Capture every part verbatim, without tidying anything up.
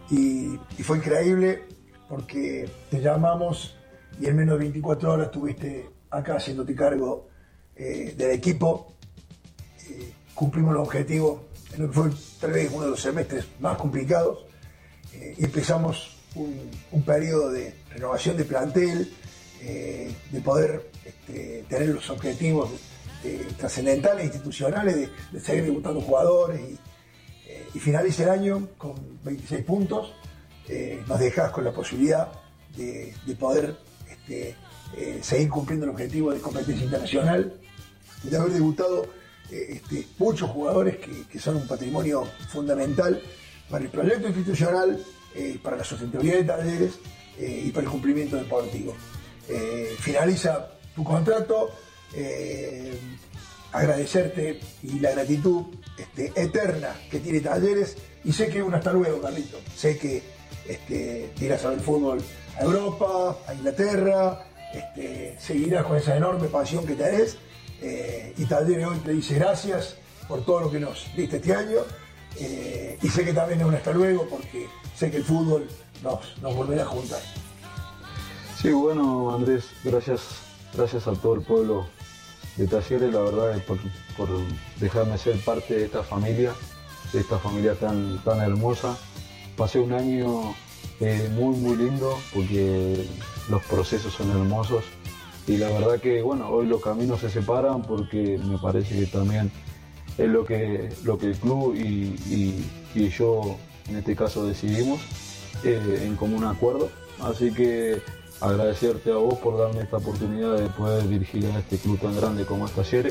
y, y fue increíble porque te llamamos y en menos de veinticuatro horas estuviste acá haciéndote cargo eh, del equipo. Eh, cumplimos los objetivos en lo que fue tal vez uno de los semestres más complicados eh, y empezamos un, un periodo de renovación de plantel, eh, de poder este, tener los objetivos de, de, trascendentales, institucionales, de, de seguir debutando jugadores y, eh, y finaliza el año con veintiséis puntos. Eh, nos dejás con la posibilidad de, de poder este, eh, seguir cumpliendo el objetivo de competencia internacional, de haber debutado eh, este, muchos jugadores que, que son un patrimonio fundamental para el proyecto institucional, eh, para la sostenibilidad de Talleres eh, y para el cumplimiento deportivo. Eh, finaliza tu contrato, eh, agradecerte y la gratitud este, eterna que tiene Talleres, y sé que un hasta luego, Carlito. Sé que este, te irás a ver fútbol a Europa, a Inglaterra, este, seguirás con esa enorme pasión que tenés, eh, y Talleres hoy te dice gracias por todo lo que nos diste este año, eh, y sé que también es un hasta luego porque sé que el fútbol nos, nos volverá a juntar. Sí, bueno, Andrés, gracias, gracias a todo el pueblo de Talleres, la verdad, por, por dejarme ser parte de esta familia, de esta familia tan, tan hermosa. Pasé un año eh, muy, muy lindo porque los procesos son hermosos y la verdad que, bueno, hoy los caminos se separan porque me parece que también es lo que, lo que el club y, y, y yo, en este caso, decidimos eh, en común acuerdo. Así que agradecerte a vos por darme esta oportunidad de poder dirigir a este club tan grande como es Talleres.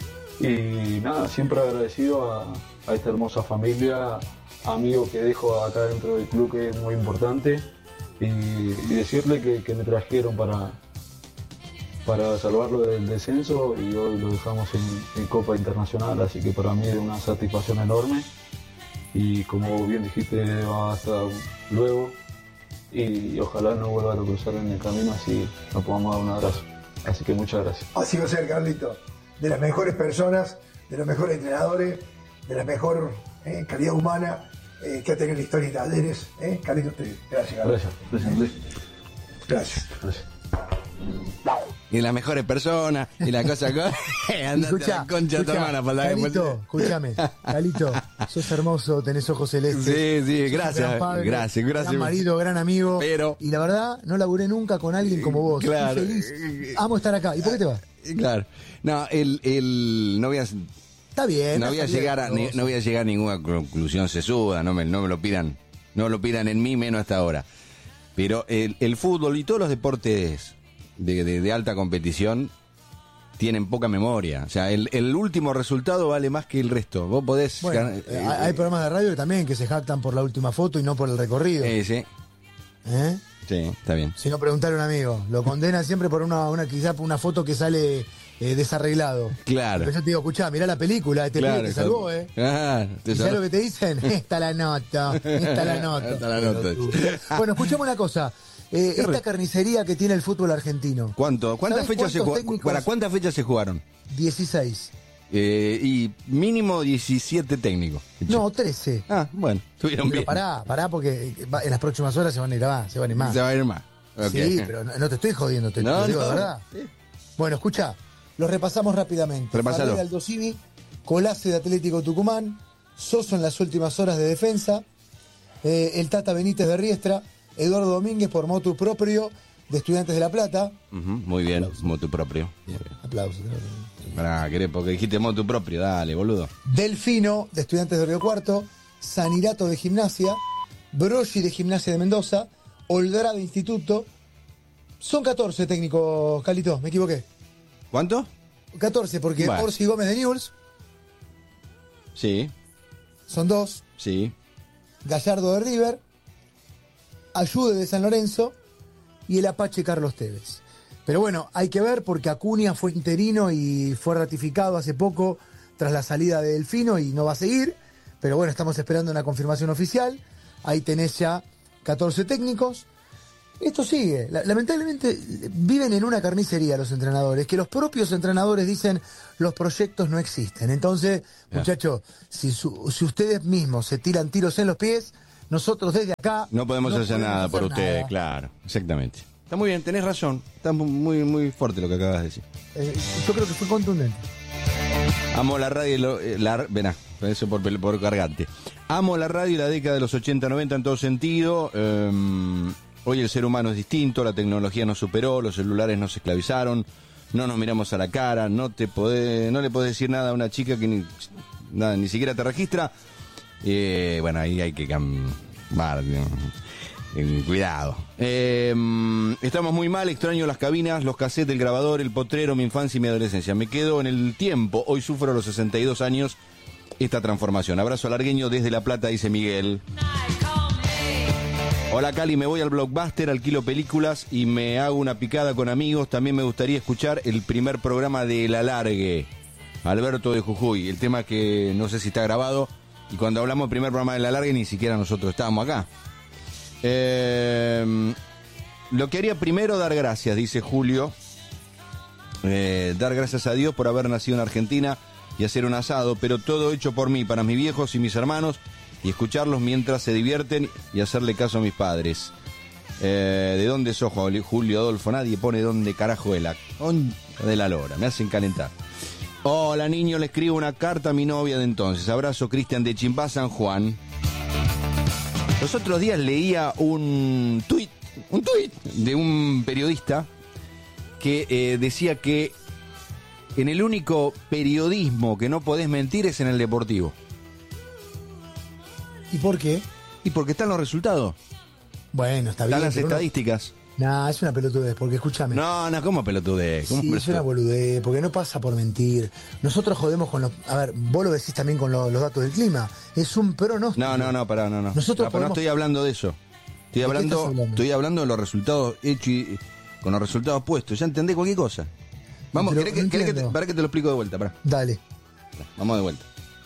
Y nada, siempre agradecido a, a esta hermosa familia, amigos que dejo acá dentro del club, que es muy importante, y, y decirle que, que me trajeron para, para salvarlo del descenso y hoy lo dejamos en, en Copa Internacional, así que para mí es una satisfacción enorme y como bien dijiste, hasta luego. Y ojalá no vuelva a cruzar en el camino, así nos podamos dar un abrazo. Así que muchas gracias. Así va a ser, Carlito. De las mejores personas, de los mejores entrenadores, de la mejor eh, calidad humana eh, que ha tenido la historia de Talleres. Eh. Carlito, te, gracias, Carlito. Gracias, gracias. Gracias. Gracias. Y las mejores personas, y la cosa con... Andate Escucha, a la concha escucha, tomana, para la Calito, escúchame, Calito, sos hermoso, tenés ojos celestes. Sí, sí, sos un gracias, gran padre, gracias, gracias. Gran marido, gran amigo. Pero... Y la verdad, no laburé nunca con alguien como vos. Claro. Estoy feliz. Amo estar acá. ¿Y por qué te vas? Claro. No, el, el, no voy a... Está bien. No voy a llegar a, ni, no voy a llegar a ninguna conclusión sesuda, no me, no me lo pidan, no me lo pidan en mí, menos hasta ahora. Pero el, el fútbol y todos los deportes de, de, de alta competición tienen poca memoria. O sea, el, el último resultado vale más que el resto. Vos podés... Bueno, ganar, eh, hay programas de radio también que se jactan por la última foto y no por el recorrido. Eh, sí. ¿Eh? Sí, está bien. Si no, preguntarle a un amigo. Lo condena siempre por una, una quizá por una foto que sale eh, desarreglado. Claro. Pero yo te digo, escuchá, mirá la película, este Claro, pibe te salvó, ¿eh? Ah, te ¿Y salvó. sabés lo que te dicen? Está la nota, está la nota. Está la nota. Bueno, escuchemos una cosa. Eh, esta re- carnicería que tiene el fútbol argentino. ¿Cuánto? ¿Cuántas ¿Sabés fechas se cuántos jugaron? técnicos? ¿Para cuántas fechas se jugaron? dieciséis. Eh, y mínimo diecisiete técnicos. No, trece. Ah, bueno, estuvieron Pero bien. pará, pará, porque va- en las próximas horas se van a ir más, se van a ir más. Se va a ir más. Ok. Sí, pero no, no te estoy jodiendo, te, te No, lo digo no. de verdad. Sí. Bueno, escucha, los repasamos rápidamente. Repásalo. Ferrer Aldo Civi, Colase de Atlético Tucumán, Soso en las últimas horas de defensa, eh, el Tata Benítez de Riestra, Eduardo Domínguez por motu propio de Estudiantes de La Plata. Ujú, muy bien, motu propio. Muy bien. Aplausos. Pará, querés, porque dijiste motu propio, dale, boludo. Delfino de Estudiantes de Río Cuarto, Sanirato de Gimnasia, Broggi de Gimnasia de Mendoza, Oldrada de Instituto. Son catorce técnicos, Calito, me equivoqué. ¿Cuánto? catorce, porque Bueno. Orsi Gómez de Newell's Sí, son dos, sí. Gallardo de River, Ayude de San Lorenzo y el Apache Carlos Tevez. Pero bueno, hay que ver porque Acuña fue interino y fue ratificado hace poco tras la salida de Delfino y no va a seguir. Pero bueno, estamos esperando una confirmación oficial. Ahí tenés ya catorce técnicos. Esto sigue. La- Lamentablemente viven en una carnicería los entrenadores, que los propios entrenadores dicen los proyectos no existen. Entonces, Ya. muchachos, si, su- si ustedes mismos se tiran tiros en los pies, nosotros desde acá... No podemos no hacer podemos nada hacer por ustedes, nada. claro, exactamente. Está muy bien, tenés razón, está muy, muy fuerte lo que acabas de decir. Eh, yo creo que fue contundente. Amo la radio y lo, eh, la, vená, eso por, por cargante. Amo la radio y la década de los ochenta noventa en todo sentido. Eh, hoy el ser humano es distinto, la tecnología nos superó, los celulares nos esclavizaron, no nos miramos a la cara, no te podés, no le podés decir nada a una chica que ni, nada, ni siquiera te registra. Eh, bueno, ahí hay que cambiar. Eh, cuidado. Eh, estamos muy mal, extraño las cabinas, los cassettes, el grabador, el potrero, mi infancia y mi adolescencia. Me quedo en el tiempo. Hoy sufro a los sesenta y dos años esta transformación. Abrazo largueño desde La Plata, dice Miguel. Hola Cali, me voy al Blockbuster, alquilo películas y me hago una picada con amigos. También me gustaría escuchar el primer programa de El Alargue. Alberto de Jujuy. El tema que no sé si está grabado. Y cuando hablamos del primer programa de El Alargue, ni siquiera nosotros estábamos acá. Eh, lo que haría primero, dar gracias, dice Julio. Eh, dar gracias a Dios por haber nacido en Argentina y hacer un asado, pero todo hecho por mí, para mis viejos y mis hermanos, y escucharlos mientras se divierten y hacerle caso a mis padres. Eh, ¿De dónde sos, Julio Adolfo? Nadie pone dónde carajo es la de la lora, me hacen calentar. Hola niño, le escribo una carta a mi novia de entonces. Abrazo, Cristian de Chimbá, San Juan. Los otros días leía un tuit, un tuit de un periodista que eh, decía que en el único periodismo que no podés mentir es en el deportivo. ¿Y por qué? Y porque están los resultados. Bueno, está bien. Están las pero estadísticas. Uno... Nah, es una pelotudez, porque escúchame. No, no, ¿cómo pelotudez? ¿Cómo Sí, pelotudez? es una boludez, porque no pasa por mentir. Nosotros jodemos con los... A ver, vos lo decís también con lo- los datos del clima. Es un pronóstico. No, no, no, pará, no, no. Nosotros no, pero no podemos- estoy hablando de eso. Estoy qué hablando, estás hablando? estoy hablando de los resultados hechos y con los resultados puestos. Ya entendés cualquier cosa. Vamos, Pero ¿querés que, no querés que te, entiendo. para que te lo explico de vuelta? Pará. Dale. Vamos de vuelta.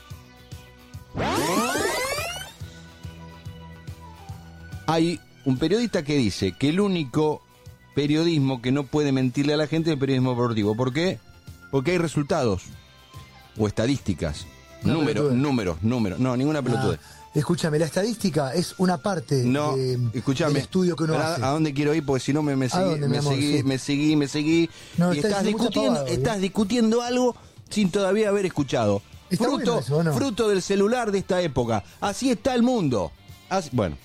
Hay un periodista que dice que el único periodismo que no puede mentirle a la gente es el periodismo deportivo. ¿Por qué? Porque hay resultados o estadísticas. Una números, pelotudez. números, números. No, ninguna pelotudez. Ah, escúchame, la estadística es una parte No, de- escúchame. del estudio que uno ¿A, hace. ¿A dónde quiero ir? Porque si no me, me seguí, dónde, mi me, amor? seguí Sí. me seguí, me seguí. No, y está estás diciendo mucha discutiendo, pavada, ¿eh? estás discutiendo algo sin todavía haber escuchado. Está Fruto, bueno eso, ¿o no? fruto del celular de esta época. Así está el mundo. Así- bueno,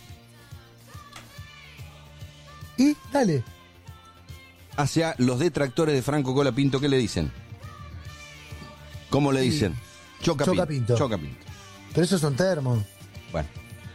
Y, dale. hacia los detractores de Franco Colapinto, ¿qué le dicen? ¿Cómo le dicen? Choca, Chocapinto. Chocapinto. Pero esos son termos. Bueno.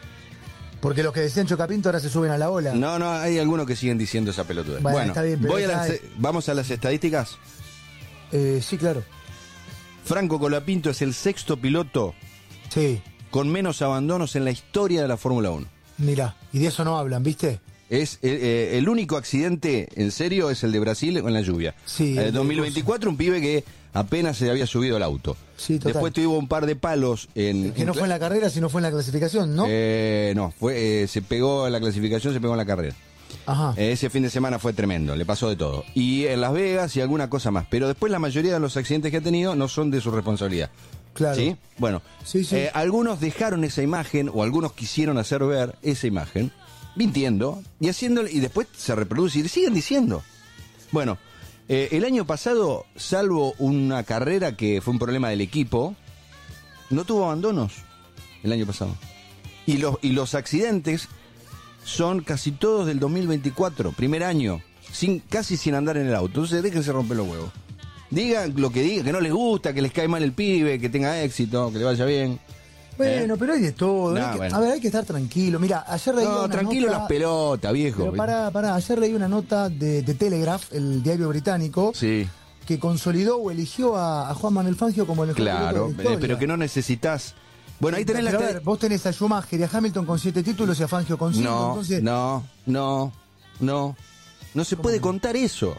Porque los que decían Chocapinto ahora se suben a la ola. No, no, hay algunos que siguen diciendo esa pelotuda. Bueno, Bueno, está bien, pero voy a está las- ahí. vamos a las estadísticas. Eh, sí, claro. Franco Colapinto es el sexto piloto Sí, con menos abandonos en la historia de la Fórmula uno. mira. Y de eso no hablan, ¿viste? Es eh, eh, el único accidente en serio es el de Brasil con la lluvia. Sí, En el el de dos mil veinticuatro un pibe que apenas se había subido al auto. Sí, total. Después tuvo un par de palos en... Que no fue en la carrera, sino fue en la clasificación, ¿no? Eh, no, fue, eh, se pegó en la clasificación, se pegó en la carrera. Ajá. Eh, ese fin de semana fue tremendo, le pasó de todo. Y en Las Vegas y alguna cosa más. Pero después la mayoría de los accidentes que ha tenido no son de su responsabilidad. Claro. ¿Sí? Bueno, Sí, sí. eh, algunos dejaron esa imagen o algunos quisieron hacer ver esa imagen, mintiendo y haciéndole, y después se reproduce y le siguen diciendo. Bueno, eh, el año pasado, salvo una carrera que fue un problema del equipo, no tuvo abandonos el año pasado. Y los, y los accidentes son casi todos del dos mil veinticuatro, primer año, sin, casi sin andar en el auto. Entonces déjense romper los huevos. Digan lo que digan, que no les gusta, que les cae mal el pibe, que tenga éxito, que le vaya bien. Bueno, ¿Eh? pero hay de todo. No, hay que- bueno. A ver, hay que estar tranquilo. Mira, ayer leí No, una tranquilo nota... las pelotas, viejo. Pero pará, pará. Ayer leí una nota de, de Telegraph, el diario británico, Sí, que consolidó o eligió a, a Juan Manuel Fangio como el mejor claro, piloto de la historia. pero que no necesitas... Bueno, ahí tenés la... Pero a te- ver, vos tenés a Schumacher y a Hamilton con siete títulos y a Fangio con cinco, No, entonces... no, no, no. No se puede contar eso.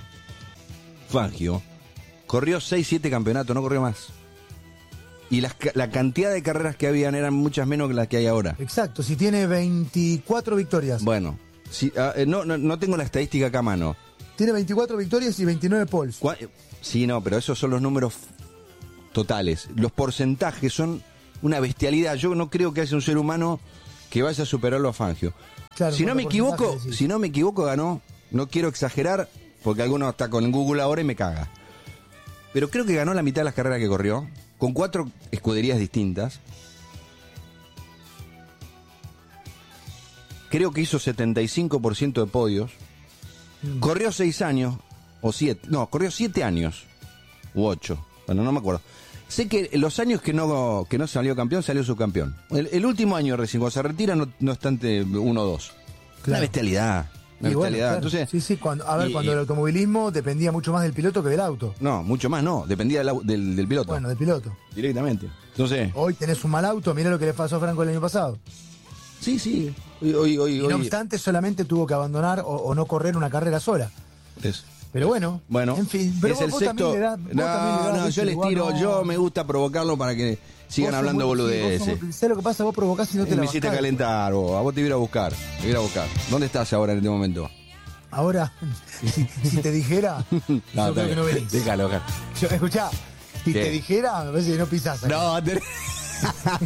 Fangio corrió seis, siete campeonatos, no corrió más. Y las ca- la cantidad de carreras que habían eran muchas menos que las que hay ahora. Exacto, si tiene veinticuatro victorias. Bueno, si, ah, eh, no, no, no tengo la estadística acá a mano. Tiene veinticuatro victorias y veintinueve poles. ¿Cuá- Sí, no, pero esos son los números totales. Los porcentajes son una bestialidad. Yo no creo que haya un ser humano que vaya a superarlo a Fangio. Claro, si no me equivoco, decís. si no me equivoco ganó, no quiero exagerar, porque alguno está con Google ahora y me caga. Pero creo que ganó la mitad de las carreras que corrió, con cuatro escuderías distintas. Creo que hizo setenta y cinco por ciento de podios. Mm. Corrió seis años, o siete, no, corrió siete años, u ocho, bueno, no me acuerdo. Sé que los años que no que no salió campeón, salió subcampeón. El, el último año recién, cuando se retira, no, no está entre uno o dos. Claro. Una bestialidad. Una y bueno, bestialidad. claro. Entonces, sí, sí, cuando, a ver, y, cuando el automovilismo dependía mucho más del piloto que del auto. No, mucho más no, dependía del, del, del piloto. Bueno, del piloto. Directamente. Entonces, hoy tenés un mal auto, mirá lo que le pasó a Franco el año pasado. Sí, sí. Hoy, hoy, hoy, y no hoy... obstante, solamente tuvo que abandonar o, o no correr una carrera sola. Es. Pero bueno, bueno, en fin. Pero es vos, el vos sexto. Le das, no, no, yo les tiro, no. Yo me gusta provocarlo para que sigan vos hablando boludeces. Sí, ¿sabes lo que pasa? Vos provocás y no te eh, la Me hiciste bancás. calentar, vos. A vos te voy a ir a buscar. Te voy a ir a buscar. ¿Dónde estás ahora en este momento? Ahora, si, si te dijera, no, yo creo que no venís. Déjalo, déjalo. Yo, escuchá, si ¿Qué? te dijera, me parece que no pisás acá. No, te...